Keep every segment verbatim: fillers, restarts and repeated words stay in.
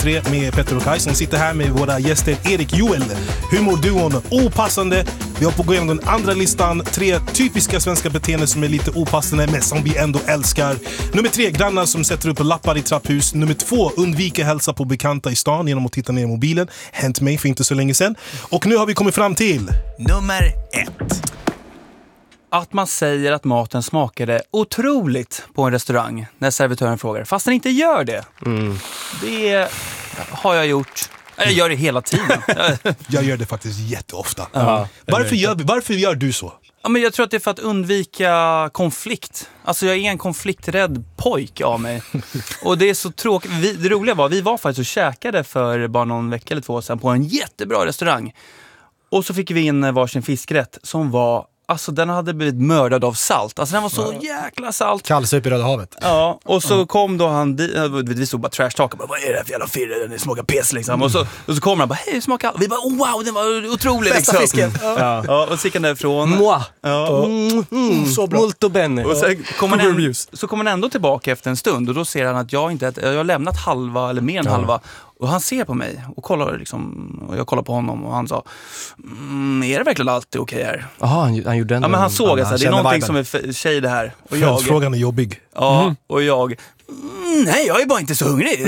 tre med Petter och Kaj som sitter här med våra gäster Erik Joel, humorduon Opassande. Vi har på gå igenom den andra listan. Tre typiska svenska beteenden som är lite opassande men som vi ändå älskar. Nummer tre, grannar som sätter upp lappar i trapphus. Nummer två, undvika hälsa på bekanta i stan genom att titta ner i mobilen. Hänt mig för inte så länge sedan. Och nu har vi kommit fram till nummer ett. Att man säger att maten smakade otroligt på en restaurang när servitören frågar, fast den inte gör det. Mm. Det har jag gjort. Jag gör det hela tiden. Jag gör det faktiskt jätteofta. Ja, varför, gör, varför gör du så? Ja, men jag tror att det är för att undvika konflikt. Alltså jag är en konflikträdd pojk av mig. Och det är så tråkigt. Vi, det roliga var, vi var faktiskt och käkade för bara någon vecka eller två sedan på en jättebra restaurang. Och så fick vi in varsin fiskrätt som var, alltså den hade blivit mördad av salt. Alltså den var så jäkla salt. Kallsup i Röda havet. Ja, och så mm. kom då han, vi stod bara trash talk. Vad är det här för jävla firre? Den smakar pes liksom. Mm. Och, så, och så kommer han bara, hej det smakar. Vi bara, oh, wow, den var otrolig. Bästa liksom. fisken. Ja. Ja, och så gick han därifrån. Moi. Ja. Och, mm, mm, så bra. Molto bene. Och så kommer han, så kommer han ändå tillbaka efter en stund. Och då ser han att jag inte, jag har lämnat halva eller mer än ja. halva. Och han ser på mig och kollar liksom, och jag kollar på honom och han sa, mm, är det verkligen alltid okej här? Jaha, han, han gjorde den. Ja, men han såg att det är någonting viben. Som är tjej det här. Och jag, frågan är jobbig. Ja, mm. och jag, mm, nej jag är bara inte så hungrig.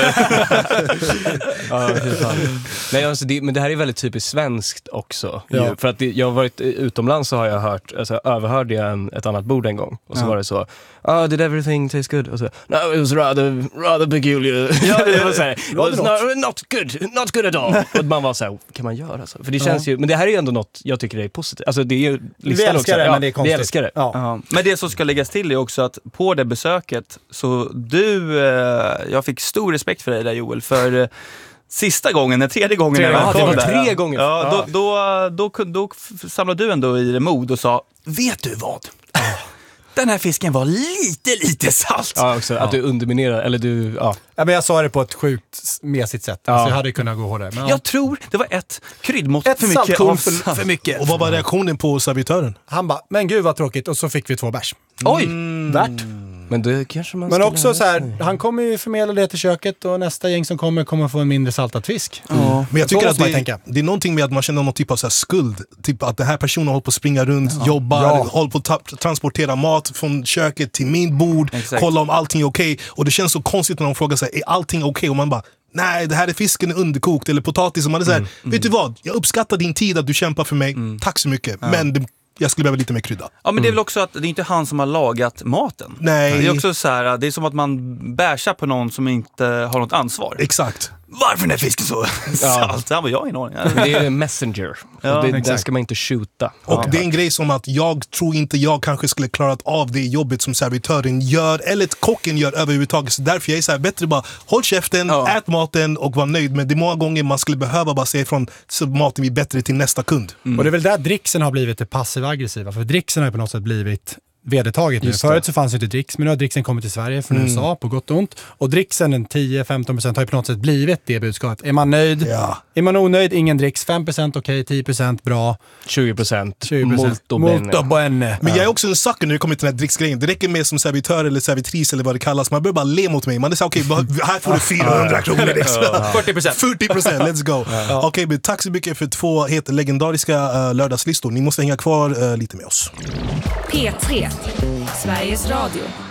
Ja, nej, alltså det, men det här är väldigt typiskt svenskt också. Ja. För att det, jag har varit utomlands så har jag hört, alltså överhörde jag en, ett annat bord en gång. Och så ja. var det så, oh, did everything taste good? Och så, no, it was rather, rather peculiar. Ja, det var så här, it was not, not good, not good at all. Och man var så här, kan man göra så? För det känns ja. ju, men det här är ju ändå något jag tycker är positivt. Alltså det är ju vi älskar också. det, ja, men det är konstigt. Vi älskar det. Ja. Ja. Men det som ska läggas till är också att på det besöket så du, eh, jag fick stor respekt för dig där Joel, för eh, sista gången, den tredje gången tre, när jag kom där. Tre gånger. Ja, ja. Då, då, då, då, då samlade du ändå i det mod och sa, vet du vad? Den här fisken var lite, lite salt. Ja, också. Att ja. du underminerar, eller du, ja. Ja, men jag sa det på ett sjukt mesigt sätt. Ja. Alltså jag hade kunnat gå hårdare. Men, ja. Jag tror det var ett kryddmått ett för mycket. För, för mycket. Och vad var reaktionen på servitören? Han bara, men gud vad tråkigt. Och så fick vi två bärs. Oj! Mm. Värt. Men det kanske man Men också så här, han kommer ju förmedla det till köket och nästa gäng som kommer kommer få en mindre saltad fisk. Mm. Mm. Men jag tycker att det är, det är någonting med att man känner någon typ av så här skuld. Typ att den här personen håller på att springa runt, ja. jobbar, ja. håller på att ta- transportera mat från köket till min bord, exakt. Kolla om allting är okej. Okay. Och det känns så konstigt när de frågar sig, är allting okej? Okay? Och man bara, nej, det här är fisken är underkokt eller potatis. Och man är så här, mm. vet mm. du vad? Jag uppskattar din tid att du kämpar för mig. Mm. Tack så mycket. Ja. Men det, jag skulle behöva lite mer krydda. Ja, men det är väl också att det är inte han som har lagat maten. Nej. Det är också så här, det är som att man bärsar på någon som inte har något ansvar. Exakt. Varför den här fisken så salt? Ja. Det var jag ingen aning. Det är en messenger. Ja, det, den ska man inte skjuta. Och ja. det är en grej som att jag tror inte jag kanske skulle klarat av det jobbet som servitören gör eller kocken gör överhuvudtaget. Så därför jag är så här, bättre bara håll käften, ja. ät maten och var nöjd. Men det är många gånger man skulle behöva bara säga ifrån så maten blir bättre till nästa kund. Mm. Och det är väl där dricksen har blivit det passiv-aggressiva. För dricksen har på något sätt blivit vedertaget nu. Förut så fanns ju inte dricks, men nu har dricksen kommit till Sverige från mm. U S A på gott och ont. Och dricksen, en tio till femton procent har ju på något sätt blivit det budskapet. Är man nöjd? Ja. Är man onöjd? Ingen dricks. fem procent okej, okay, tio procent bra. tjugo procent. tjugo procent. Molto bene. Molto bene. Men jag är också en sucker när det kommer till den här dricksgrejen. Det räcker med som servitör eller servitris eller vad det kallas. Man börjar bara le mot mig. Man är så okej, okay, här får du fyrahundra kronor extra. fyrtio procent. fyrtio procent, let's go. Ja. Okej, okay, men tack så mycket för två helt legendariska uh, lördagslistor. Ni måste hänga kvar uh, lite med oss. P tre, Sveriges Radio.